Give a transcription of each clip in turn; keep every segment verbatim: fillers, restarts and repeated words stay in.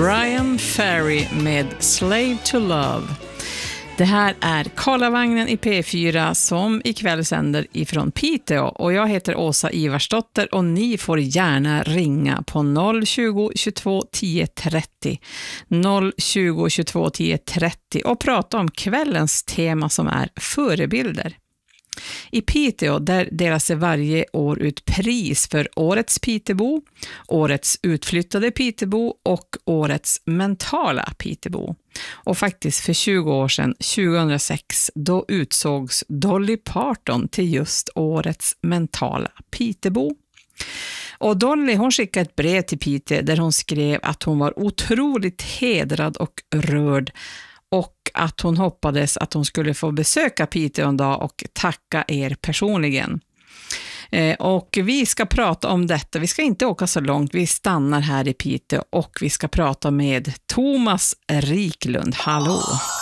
Brian Ferry med Slave to Love. Det här är Karlavagnen i P fyra som ikväll sänder ifrån Piteå, och jag heter Åsa Ivarsdotter och ni får gärna ringa på noll tjugo, tjugotvå, tio, trettio noll tjugo, tjugotvå, tio, trettio och prata om kvällens tema som är förebilder. I Piteå där delas det varje år ut pris för årets Pitebo, årets utflyttade Pitebo och årets mentala Pitebo. Och faktiskt för tjugo år sedan, tjugohundrasex, då utsågs Dolly Parton till just årets mentala Pitebo. Och Dolly, hon skickade ett brev till Piteå där hon skrev att hon var otroligt hedrad och rörd, och att hon hoppades att hon skulle få besöka Piteå en dag och tacka er personligen. Eh, och vi ska prata om detta. Vi ska inte åka så långt. Vi stannar här i Piteå och vi ska prata med Thomas Riklund. Hallå!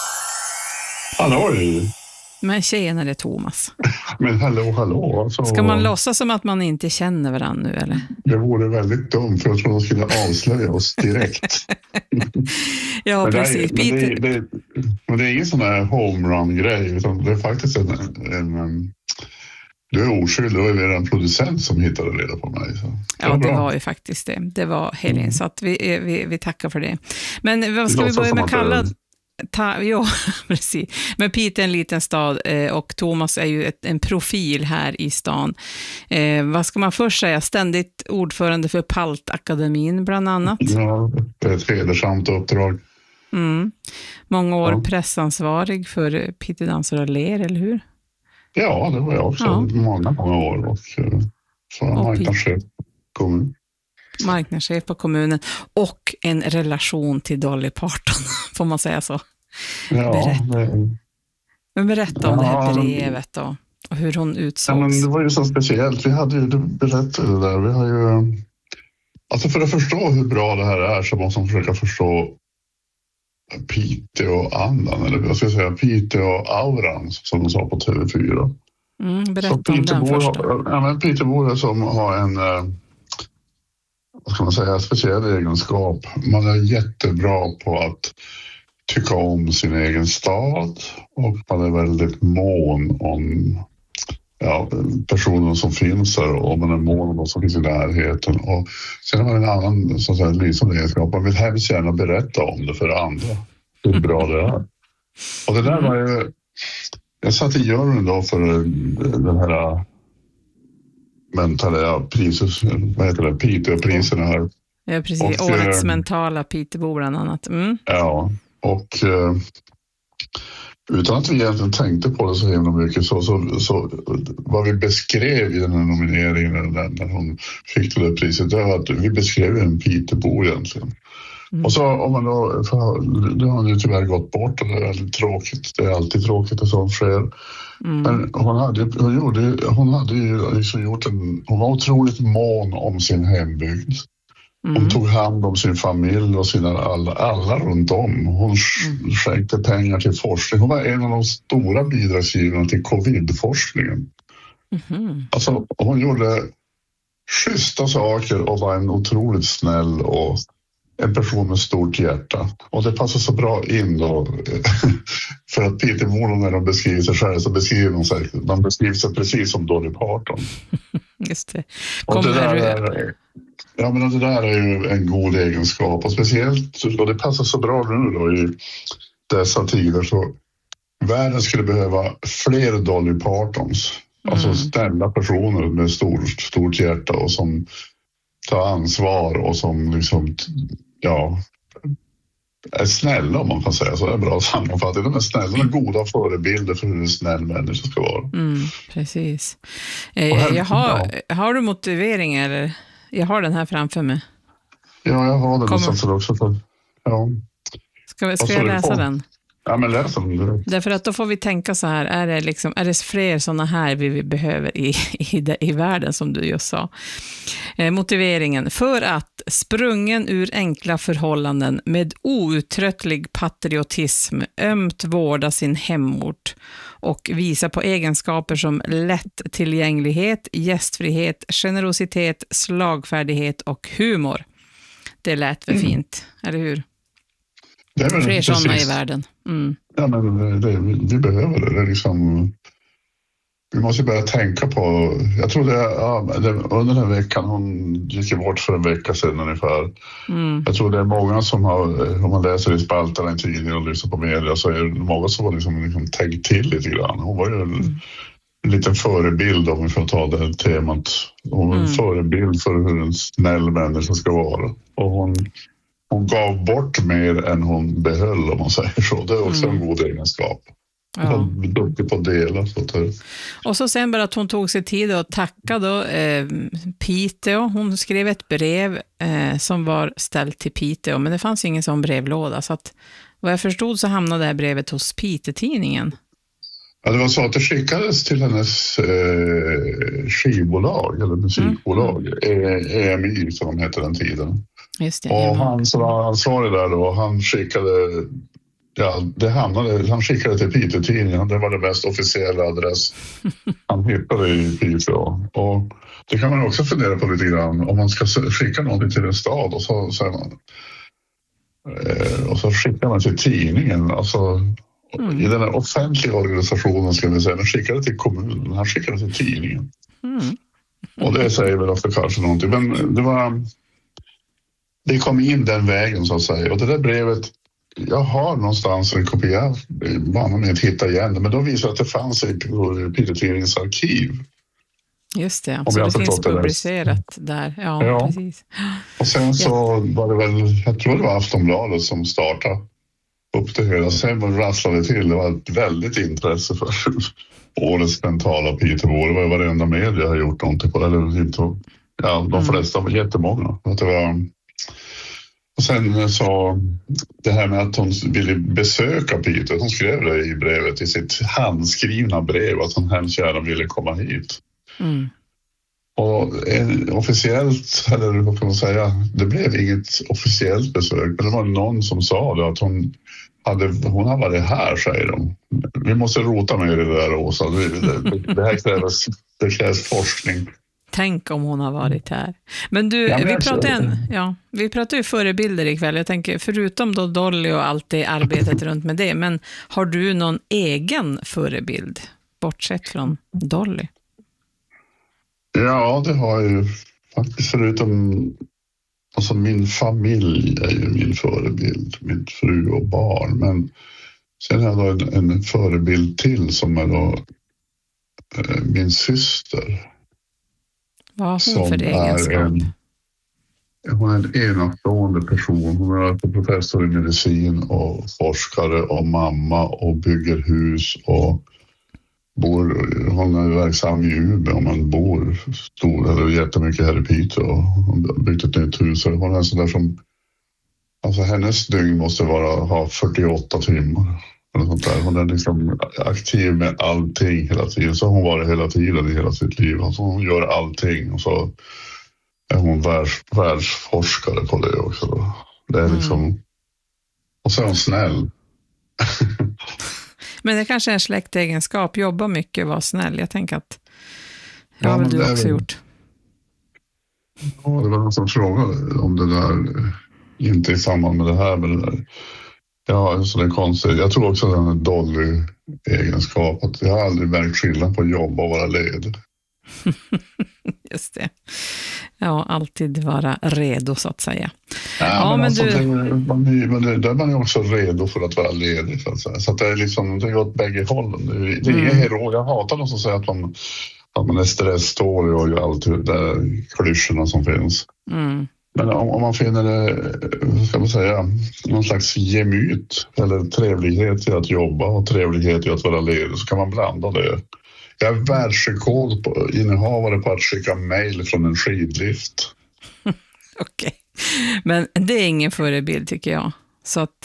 Hallå! Men tjenare Thomas. Men hallå, hallå. Alltså, ska man låtsas som att man inte känner varandra nu, eller? Det vore väldigt dumt, för jag tror de skulle avslöja oss direkt. Ja, men precis. Det är, men, det, det, men det är ingen sån här homerun-grej, utan det är faktiskt en... en, en du är oskyldig, det var ju en producent som hittade reda på mig. Så. Det ja, var det bra. var ju faktiskt det. Det var Helene, mm. så att vi, vi, vi tackar för det. Men vad Det ska vi låtsas börja som med att kalla... det- Ta, ja, precis. Men Piteå är en liten stad eh, och Thomas är ju ett, en profil här i stan. Eh, vad ska man först säga? Ständigt ordförande för Paltakademin bland annat. Ja, det är ett hedersamt uppdrag. Mm. Många år Ja. pressansvarig för Piteå Danser och Ler, eller hur? Ja, det var jag också. Ja. Många, många år. Och, eh, så Och marknadschef kommun. Marknadschef på kommunen och en relation till Dolly Parton, får man säga så. Ja, Berätta. det, Men berätta om det här Ja, men- brevet då, och hur hon ja, utsågs. men det var ju så speciellt. Vi hade ju, du berättade det där. Vi har ju... Alltså för att förstå hur bra det här är så måste man försöka förstå Piteå-andan, eller jag ska säga Piteå-auran, som de sa på T V fyra. Mm, berätta Så om den Pitebo först. har, ja, men Pitebo som har en, eh, vad ska man säga, speciell egenskap. Man är jättebra på att tycka om sin egen stad, och man är väldigt mån om ja, personer som finns där, och man är mån om de som finns i närheten. Och sen har man en annan så att säga, lysande egenskap. Man vill hemskt gärna berätta om det för andra. Hur bra det är. Och det där var ju... Jag satt i juryn då för den här mentala priset, vad heter det, Piteå-priserna här. Ja, precis. Och, Årets eh, mentala Pitebo bland annat. Mm. Ja, och eh, utan att vi egentligen tänkte på det så himla mycket så, så, så vad vi beskrev i den här nomineringen när, när hon fick det där priset, det var att vi beskrev en Pitebo egentligen. Mm. Och så om man då, för, det har ju tyvärr gått bort, och det är väldigt tråkigt. Det är alltid tråkigt att sånt sker. Mm. Men hon hade, hon gjorde, hon hade ju liksom gjort en, hon var otroligt mån om sin hembygd. Hon mm. tog hand om sin familj och sina alla, alla runt om. Hon mm. skänkte pengar till forskning. Hon var en av de stora bidragsgivarna till covid-forskningen. Mm. Alltså hon gjorde schyssta saker och var en otroligt snäll och en person med stort hjärta. Och det passar så bra in då. För att Peter Mono, när de beskriver sig själv, så beskriver de sig, de beskriver sig precis som Dolly Parton. Just det. Och det där är, ja, men det där är ju en god egenskap. Och speciellt, och det passar så bra nu då i dessa tider, så världen skulle behöva fler Dolly Partons. Mm. Alltså snälla personer med stort, stort hjärta och som tar ansvar och som liksom, ja, är snälla, om man kan säga så. Det är bra sammanfattning. De är snälla, de är goda förebilder för hur en snäll människa ska vara. Mm, precis. Eh, här, jag har, ja. har du motivering, eller? Jag har den här framför mig. Ja, jag har den någonstans också. För, ja. Ska, ska jag läsa den? Ja, men läs den. Därför att då får vi tänka så här, är det, liksom, är det fler sådana här vi, vi behöver i, i, i världen, som du just sa? Eh, motiveringen: för att sprungen ur enkla förhållanden med outtröttlig patriotism ömt vårda sin hemort och visa på egenskaper som lättillgänglighet, gästfrihet, generositet, slagfärdighet och humor. det lät väl fint, mm. eller hur? Det är väl fler precis. sådana i världen. Mm. Ja, men det, vi behöver det. Det är liksom, vi måste börja tänka på... Jag tror det, ja, det under den här veckan, hon gick bort för en vecka sedan ungefär. Mm. Jag tror det är många som har, om man läser i spalterna i tidningen och lyssnar på media, så är det många som har liksom, liksom tänkt till lite grann. Hon var ju en, mm. en liten förebild, om vi får ta det här temat. Hon var en mm. förebild för hur en snäll människa ska vara. Och hon... Hon gav bort mer än hon behöll, om man säger så. Det är också mm. en god egenskap. Hon ja. var duktig på att dela. Så att det... Och så sen bara att hon tog sig tid att tacka då, eh, Piteå. Hon skrev ett brev eh, som var ställt till Piteå, men det fanns ingen sån brevlåda. Så att, vad jag förstod så hamnade det här brevet hos Piteå-tidningen. Ja, det var så att det skickades till hennes eh, skivbolag, eller musikbolag. Mm. Mm. E M I som de hette den tiden. Just det, och han som var ansvarig där då, han skickade, ja, det hamnade, han skickade till Piteå-tidningen. Det var det mest officiella adress han hittade i Piteå. Och det kan man också fundera på lite grann, om man ska skicka någonting till en stad och så, så man, eh, och så skickar man till tidningen. Alltså, mm. i den här offentliga organisationen ska vi säga, den skickade till kommunen, han skickade till tidningen. Mm. Mm. Och det säger väl ofta kanske någonting, men det var... Det kom in den vägen så att säga. Och det där brevet, jag har någonstans en kopia, man med att hitta igen det, men då visar att det fanns i Piteå-tidningens arkiv. Just det, så det finns publicerat det där. Ja, ja, precis. Och sen så ja. var det väl, jag tror det var Aftonbladet som startade upp det hela. Sen rasslade det till, det var ett väldigt intresse för årets mentala Piteå. Det var ju varenda media har gjort någonting på det, eller inte. Ja, de flesta var jättemånga. Att det var... Och sen så det här med att hon ville besöka Piteå. Hon skrev det i brevet, i sitt handskrivna brev, att hon hemskt gärna ville komma hit. Mm. Och en, officiellt, eller vad kan man säga, det blev inget officiellt besök. Men det var någon som sa det, att hon hade, hon har varit här, säger de. Vi måste rota med det där, Åsa. Det, det, det här krävs, det krävs forskning. Tänk om hon har varit här. Men du, ja, men vi pratar en, ja, vi pratar ju förebilder ikväll. Jag tänker, förutom då Dolly och allt det arbetet runt med det, men har du någon egen förebild, bortsett från Dolly? Ja, det har jag ju faktiskt, förutom alltså min familj är ju min förebild, min fru och barn. Men sen har jag då en, en förebild till som är då eh, min syster. Vad har hon för egenskap? En, hon är en enastående person. Hon är professor i medicin och forskare och mamma och bygger hus och bor, hon är verksam i Umeå, men bor stor eller jättemycket här i Piteå. Hon har byggt ett nytt hus. Hon är en sån där som, alltså hennes dygn måste vara, ha fyrtioåtta timmar. Eller sånt där. Hon är liksom aktiv med allting hela tiden. Så har hon varit hela tiden i hela sitt liv. Alltså hon gör allting. Och så är hon världs, världsforskare på det också. Det är liksom... Mm. Och så är hon snäll. Men det kanske är en släktegenskap. Jobba mycket, vara snäll. Jag tänker att det har ja, väl du också väl... gjort. Ja, det var någon som frågade om det där. Inte i samband med det här, men det där. Ja, så det är konstigt. Jag tror också att den är dålig egenskap. Att jag har aldrig märkt skillnad på jobb och vara ledig. Just det. Ja, alltid vara redo så att säga. Ja, ja men, men alltså, du... det, man, men det, där är man ju också redo för att vara ledig. Så att säga. Så att det är liksom, det är åt bägge hållen. Det, det är mm. ingen hero. Jag hatar någon som säger att man, att man är stressdålig och gör allt det där klyschorna som finns. Mm. Men om, om man finner det, ska man säga, någon slags gemyt eller trevlighet i att jobba och trevlighet i att vara ledig, så kan man blanda det. Jag är världsrekord på innehavare på att skicka mejl från en skidlift. Okej, okay. Men det är ingen förebild tycker jag. Så att...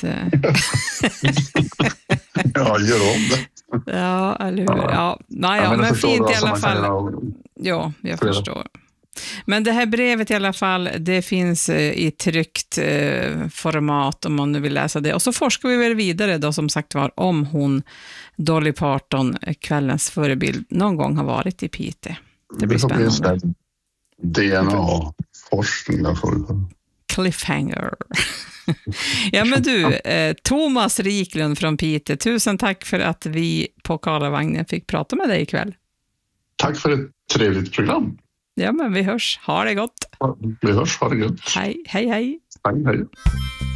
ja, gör om det. Ja, eller hur? Ja, nej, ja, ja, men, men fint i alla fall. Ha... Ja, jag Flera. förstår. Men det här brevet i alla fall, det finns i tryckt eh, format om man nu vill läsa det. Och så forskar vi väl vidare då, som sagt var, om hon, Dolly Parton, kvällens förebild, någon gång har varit i Piteå. Det blir spännande. D N A-forskning där för. cliffhanger. Ja, men du, eh, Thomas Riklund från Piteå, tusen tack för att vi på Karlavagnen fick prata med dig ikväll. Tack för ett trevligt program. Ja, men vi hörs. Ha det gott. Vi hörs, ha det gott. Hej, hej, hej. Hej, hej.